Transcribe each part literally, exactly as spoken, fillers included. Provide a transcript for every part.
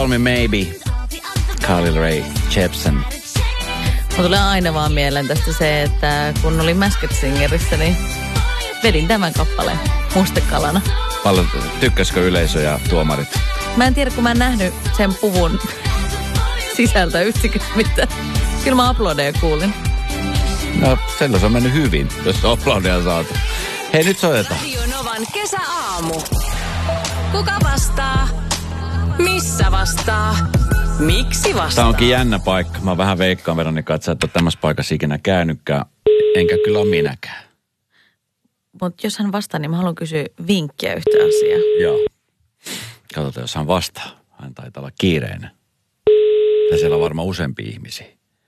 Call Me Maybe. Carly Rae Jepsen. Mulla tulee aina vaan mieleen tästä se, että kun oli Masked Singerissä, niin vedin tämän kappaleen mustekalana. Paljon tykkäskö yleisö ja tuomarit? Mä en tiedä, kun mä en nähnyt sen puvun sisältä yksikään mitään. Kyllä mä aplodeja kuulin. No, silloin se on mennyt hyvin, jos aplodeja saatu. Hei, nyt soitetaan. Radio Novan kesäaamu. Kuka vastaa? Missä vastaa? Miksi vastaa? Tämä onkin jännä paikka. Mä vähän veikkaan, Veronika, että sä et ole tämmössä paikassa ikinä käynytkään. Enkä kyllä ole minäkään. Mutta jos hän vastaa, niin mä haluan kysyä vinkkiä yhtä asiaa. Joo. Katsotaan, jos hän vastaa. Hän taitaa olla kiireinen. Tai siellä on varmaan useampi ihmisiä.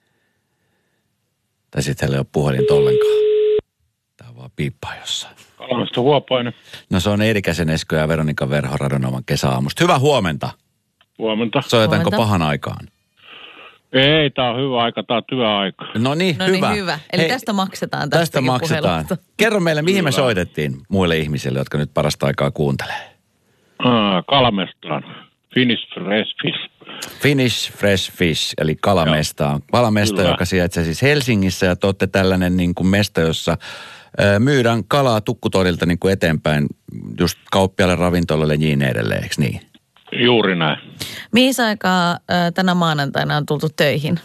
Tai sitten hänellä ei ole puhelinta ollenkaan. Tää vaan piippaa jossain. Kalamasta Huopainen. No se on Eerikäisen Esko ja Veronika Verho Radio Novan kesäaamusta. Hyvää huomenta. Huomenta. Soitetaanko pahan aikaan? Ei, tää on hyvä aika, tää on työaika. No niin, no hyvä. Niin, hyvä. Eli Hei, tästä maksetaan tästä tästäkin maksetaan. puhelusta. Kerro meille, mihin Kyllä. me soitettiin muille ihmisille, jotka nyt parasta aikaa kuuntelee. Ah, Kalamestaan. Finnish Fresh Fish. Finnish Fresh Fish, eli kalamesta. Kalamesta, Kyllä. joka sijaitsee siis Helsingissä, ja te olette tällainen niin kuin mesta, jossa ö, myydään kalaa tukkutorilta niin kuin eteenpäin, just kauppiaille, ravintolalle ja niin edelleen, eikö niin? Juuri näin. Mihin aikaa äh, tänä maanantaina on tultu töihin?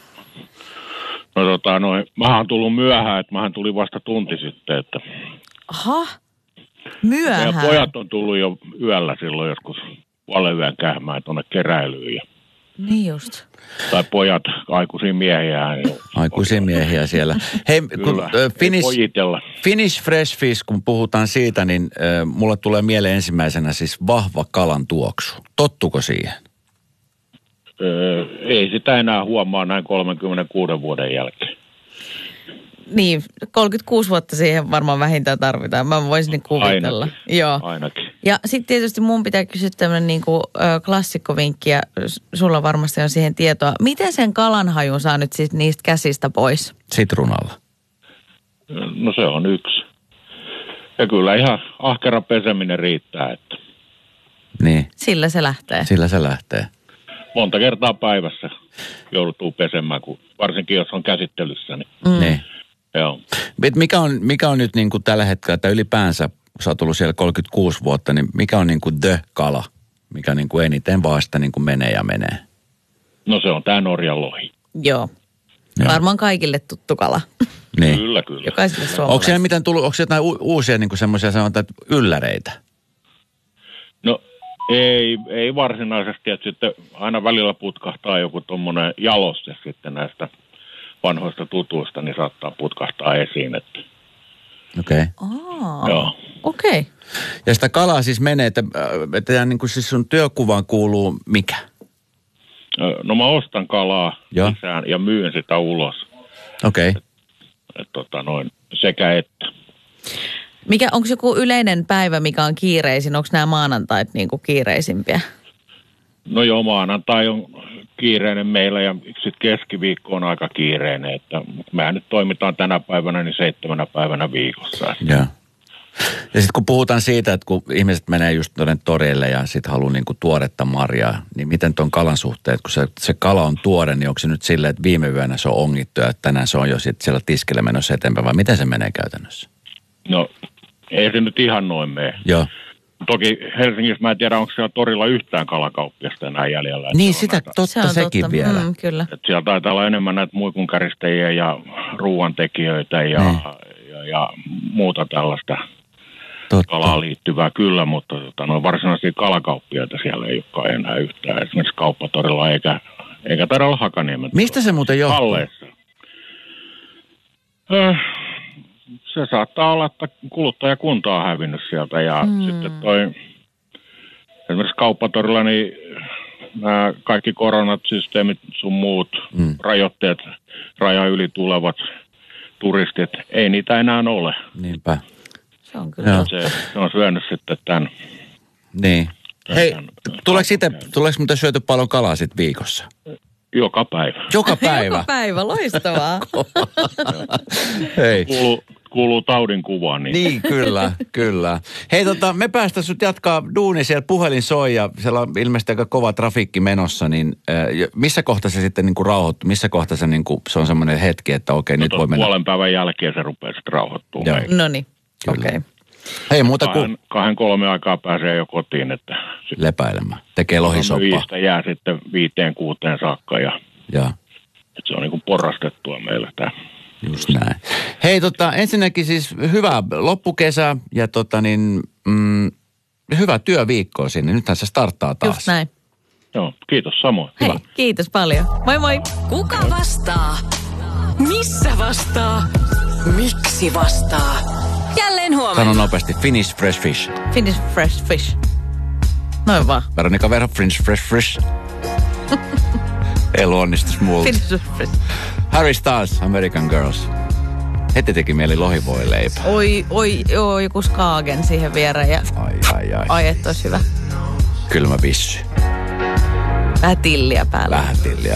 No tota, no, mähän on tullut myöhään, että mähän tuli vasta tunti sitten, että Aha, myöhään. meidän pojat on tullut jo yöllä silloin joskus puolen yön käymään tuonne keräilyyn. Ja, Niin just. tai pojat, aikuisia miehiä. Aikuisia miehiä siellä. Hei, kun Kyllä, ö, Finnish, pojitella. Finnish Fresh Fish, kun puhutaan siitä, niin äh, mulle tulee mieleen ensimmäisenä siis vahva kalan tuoksu. Tottuko siihen? Öö, ei sitä enää huomaa näin kolmenkymmenenkuuden vuoden jälkeen. Niin, kolmekymmentäkuusi vuotta siihen varmaan vähintään tarvitaan. Mä voisin niin kuvitella. Ainakin. Joo. Ainakin. Ja sitten tietysti mun pitää kysyä tämmöinen niin kuin, ö, klassikkovinkki, ja s- sulla varmasti on siihen tietoa. Miten sen kalanhajun saa nyt siis niistä käsistä pois? Sitruunalla. No se on yksi. Ja kyllä ihan ahkera peseminen riittää, että Niin, Sillä se lähtee. sillä se lähtee. monta kertaa päivässä joutuu pesemään, kun, varsinkin jos on käsittelyssä. Niin, Mm. Niin. joo. Et Mikä on, mikä on nyt niin kuin tällä hetkellä, tai ylipäänsä, sä oot ollut siellä kolmekymmentäkuusi vuotta, niin mikä on niin kuin the-kala, mikä niin kuin eniten vaan sitä niin kuin menee ja menee? No se on tää Norjan lohi. Joo. Joo. Varmaan kaikille tuttu kala. Niin. Niin. Kyllä, kyllä. Jokaiselle Onko suomalaiselle. siellä mitään tullut, onko jotain u- uusia niin kuin semmoisia sanotaan, että ylläreitä? No ei, ei varsinaisesti, että sitten aina välillä putkahtaa joku tommonen jaloste sitten näistä vanhoista tutuista, niin saattaa putkahtaa esiin, että Okei. Okay. Aa, joo. okei. Okay. Ja sitä kalaa siis menee, että, että niin kuin siis sun työkuvaan kuuluu mikä? No mä ostan kalaa Joo. sisään ja myyn sitä ulos. Okei. Okay. Et, tota noin, sekä että. Mikä, onko joku yleinen päivä, mikä on kiireisin? Onko nämä maanantait niin kuin kiireisimpiä? No joo, maanantai on kiireinen meillä ja sitten keskiviikko on aika kiireinen. Että mehän nyt toimitaan tänä päivänä niin seitsemänä päivänä viikossa. Joo. Ja sitten kun puhutaan siitä, että kun ihmiset menee just tuonne torille ja sitten haluaa niinku tuoretta marjaa, niin miten tuon kalan suhteen, kun se, se kala on tuore, niin onko se nyt silleen, että viime yönä se on ongittu ja tänään se on jo sitten siellä tiskille menossa eteenpäin, vai miten se menee käytännössä? No ei se nyt ihan noin mene. Joo. Toki Helsingissä mä en tiedä, onko siellä torilla yhtään kalakauppiasta enää jäljellä. Että Niin on sitä, näitä- totta Se on sekin totta. vielä. Mm, kyllä. että siellä taitaa olla enemmän näitä muikunkäristäjiä ja ruoantekijöitä ja, Niin. ja, ja muuta tällaista Totta. kalaan liittyvää kyllä, mutta tota, no, varsinaisia kalakauppiaita siellä ei olekaan enää yhtään. Esimerkiksi kauppatorilla eikä, eikä taida olla Hakaniemen. Mistä se muuten johtuu? Halleissa. Öh, se saattaa olla, että kuluttajakunta on hävinnyt sieltä ja mm. sitten toi esimerkiksi kauppatorilla niin nämä kaikki koronat, systeemit sun muut Mm. rajoitteet, raja yli tulevat turistit, ei niitä enää ole. Niinpä. Se on kyllä. Joo. Se, se on syönyt sitten tämän. Niin. Hei, Tämän- tuleeko itse, tuleeko muuten syöty paljon kalaa sit viikossa? Joka päivä. Joka päivä. Joka päivä, loistavaa. Hei. Kuuluu, kuuluu taudin kuvaan. Niin, niin kyllä, kyllä. Hei tota, me päästään sut jatkaa duuni, siellä puhelin soi ja siellä on ilmeisesti aika kova trafiikki menossa, niin äh, missä kohtaa se sitten niinku rauhoittuu? Missä kohtaa se, niinku, se on semmoinen hetki, että okei, no nyt voi mennä? Puolen päivän jälkeen se rupeaa sitten rauhoittumaan. No niin, okei. Okay. Hei muuta kuin... Kahden, kahden kolme aikaa pääsee jo kotiin, että... Lepäilemään. Tekee lohisoppaa. Viistä jää sitten viiteen kuuteen saakka ja... Ja. Että se on niin kuin porrastettua meillä tämä. Just näin. Hei tota, ensinnäkin siis hyvää loppukesää ja tota niin, mm, hyvää työviikkoa sinne. Nythän se starttaa taas. Just näin. Joo, kiitos samoin. Hei, Hyvä. kiitos paljon. Moi moi. Kuka vastaa? Missä vastaa? Miksi vastaa? Jälleen huomenna. Sano nopeasti, Finnish Fresh Fish. Finnish Fresh Fish. Noin vaan. Veronika Verho, Finnish Fresh Fish. Ei luonnistus multa. Finnish Fresh. Harry Styles, American Girls. Heti teki mieli lohivoileipä. Oi, oi, joo, joku Skagen siihen viereen. Ja... Ai, ai, ai. Ai, että olisi hyvä. Kylmä vissy. Vähän tilliä päällä. Vähän tilliä